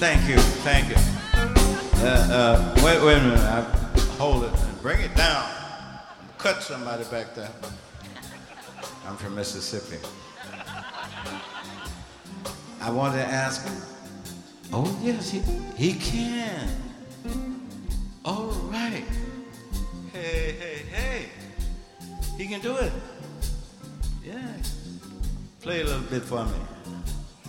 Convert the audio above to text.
Thank you, thank you. Wait a minute. Hold it and bring it down. Cut somebody back there. I'm from Mississippi. I wanted to ask him. Oh, yes, he can. All right. Hey. He can do it. Yeah. Play a little bit for me.